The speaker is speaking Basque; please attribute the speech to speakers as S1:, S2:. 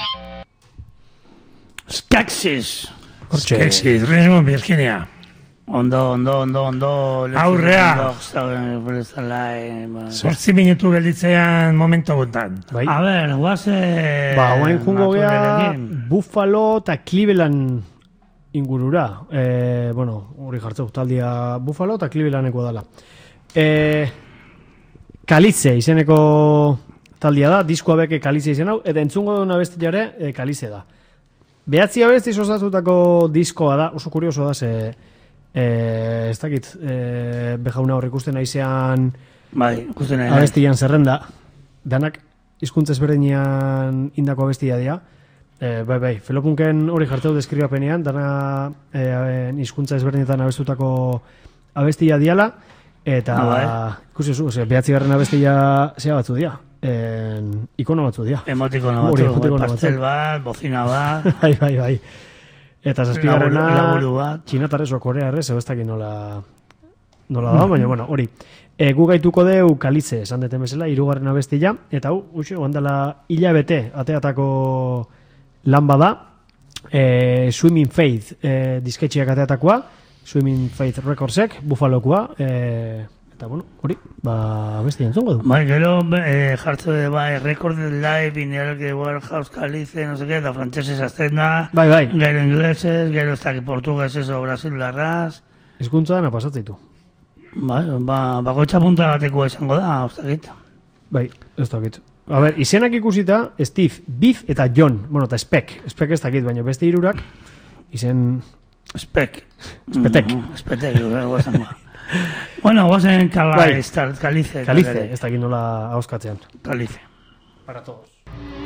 S1: Skeksis.
S2: Skeksis, Rengo Virginia.
S1: Ondo.
S2: Aurrea. 8 minutu gelditzean momentu guntan.
S3: Bai.
S1: A ver, guaze...
S3: Oain jungo gea Buffalo eta Cleveland ingurura. Hori jartzeu, taldia Buffalo eta Clevelandeko dala. Kalize izeneko taldia da, diskoa beke Kalize izen hau, eta entzungo duna bestiare Kalize da. Behatzi abesti osatutako diskoa da, oso kurioso da, ze ez dakit, bejauna hor ikusten aizean abestian zerrenda, danak hizkuntza ezberdinean indako abestia dira. Bai, Felopunken hori jartzeu deskribapenean, dana hizkuntza ezberdinetan abestutako abestia diala, eta ikusi zu, behatzigarren abestia zea batzu dira. Ikono batzu dira.
S1: Emotikono batzu, pastel bat, bozina bat.
S3: Bai. Eta zazpigarrena txinatarrez o korearrez, ebestakin nola da, baina, hori. Gu gaituko deu Kalize, esan deten bezala, 3. abestia, eta hau, ondala hilabete ateatako lan bada, Swimming Faith disketxiak ateatakoa, Swimming Faith Recordsek, Buffalokoa, eta hori, abestia entzongo du.
S1: Bai, gero jartze Recorded Live in the Warehouse Kalize, no sé qué, eta frantzesez azten da, gero inglesez, gero ez dakit portuguesez o brasilarraz.
S3: Hizkuntza dana pasatzeitu.
S1: Bai, bakoitza punta bateko esango da, ez dakit.
S3: Bai, ez dakit. A ber, izenak ikusita, Steve, Biff eta John, eta Spek ez dakit, baina beste hirurak, izen...
S1: Spetek, guazango. Guazen Kalize.
S3: Kalize, ez dakit nola hauskatzean.
S1: Kalize.
S3: Para todos.